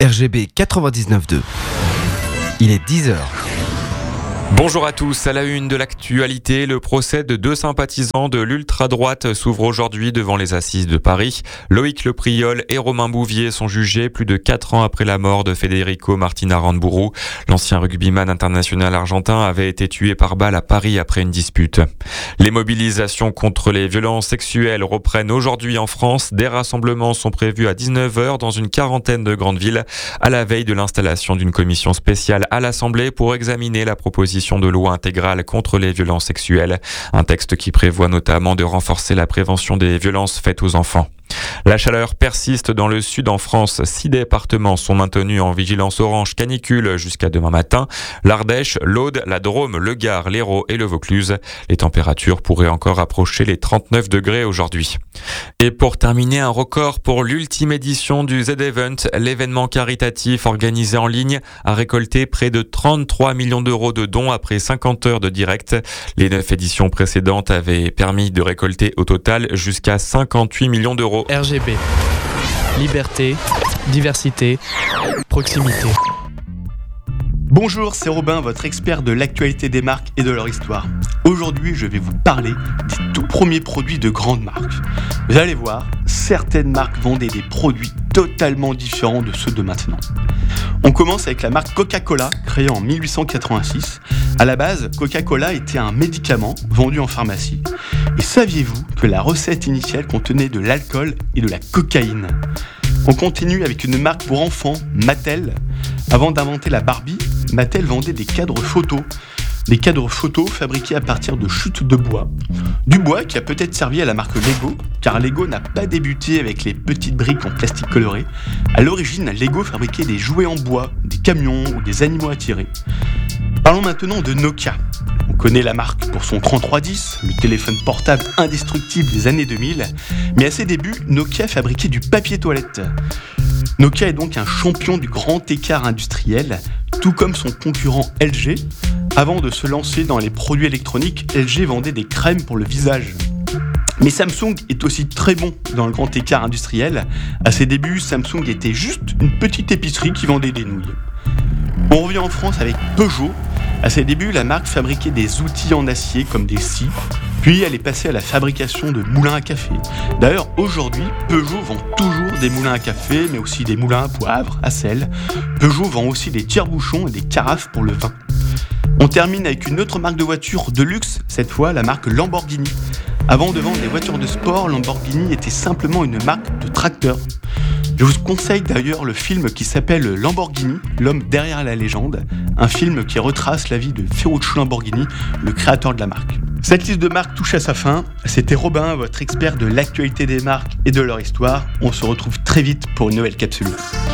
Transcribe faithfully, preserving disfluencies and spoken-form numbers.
R G B quatre-vingt-dix-neuf point deux. Il est dix heures. Bonjour à tous, à la une de l'actualité, le procès de deux sympathisants de l'ultra-droite s'ouvre aujourd'hui devant les assises de Paris. Loïc Lepriol et Romain Bouvier sont jugés plus de quatre ans après la mort de Federico Martin Aranburu. L'ancien rugbyman international argentin avait été tué par balle à Paris après une dispute. Les mobilisations contre les violences sexuelles reprennent aujourd'hui en France. Des rassemblements sont prévus à dix-neuf heures dans une quarantaine de grandes villes, à la veille de l'installation d'une commission spéciale à l'Assemblée pour examiner la proposition de loi intégrale contre les violences sexuelles. Un texte qui prévoit notamment de renforcer la prévention des violences faites aux enfants. La chaleur persiste dans le sud en France. Six départements sont maintenus en vigilance orange canicule jusqu'à demain matin. L'Ardèche, l'Aude, la Drôme, le Gard, l'Hérault et le Vaucluse. Les températures pourraient encore approcher les trente-neuf degrés aujourd'hui. Et pour terminer, un record pour l'ultime édition du Z-Event. L'événement caritatif organisé en ligne a récolté près de trente-trois millions d'euros de dons après cinquante heures de direct. Les neuf éditions précédentes avaient permis de récolter au total jusqu'à cinquante-huit millions d'euros. R G B, liberté, diversité, proximité. Bonjour, c'est Robin, votre expert de l'actualité des marques et de leur histoire. Aujourd'hui, je vais vous parler des tout premiers produits de grandes marques. Vous allez voir, certaines marques vendaient des produits totalement différents de ceux de maintenant. On commence avec la marque Coca-Cola, créée en dix-huit cent quatre-vingt-six. À la base, Coca-Cola était un médicament vendu en pharmacie. Et saviez-vous que la recette initiale contenait de l'alcool et de la cocaïne ? On continue avec une marque pour enfants, Mattel. Avant d'inventer la Barbie, Mattel vendait des cadres photos. Des cadres photos fabriqués à partir de chutes de bois. Du bois qui a peut-être servi à la marque Lego, car Lego n'a pas débuté avec les petites briques en plastique coloré. À l'origine, Lego fabriquait des jouets en bois, des camions ou des animaux à tirer. Parlons maintenant de Nokia. On connaît la marque pour son trente-trois dix, le téléphone portable indestructible des années deux mille, mais à ses débuts, Nokia fabriquait du papier toilette. Nokia est donc un champion du grand écart industriel, tout comme son concurrent L G. Avant de se lancer dans les produits électroniques, L G vendait des crèmes pour le visage. Mais Samsung est aussi très bon dans le grand écart industriel. À ses débuts, Samsung était juste une petite épicerie qui vendait des nouilles. On revient en France avec Peugeot. À ses débuts, la marque fabriquait des outils en acier comme des scies, puis elle est passée à la fabrication de moulins à café. D'ailleurs, aujourd'hui, Peugeot vend toujours des moulins à café, mais aussi des moulins à poivre, à sel. Peugeot vend aussi des tire-bouchons et des carafes pour le vin. On termine avec une autre marque de voitures de luxe, cette fois la marque Lamborghini. Avant de vendre des voitures de sport, Lamborghini était simplement une marque de tracteurs. Je vous conseille d'ailleurs le film qui s'appelle Lamborghini, l'homme derrière la légende, un film qui retrace la vie de Ferruccio Lamborghini, le créateur de la marque. Cette liste de marques touche à sa fin. C'était Robin, votre expert de l'actualité des marques et de leur histoire. On se retrouve très vite pour une nouvelle capsule.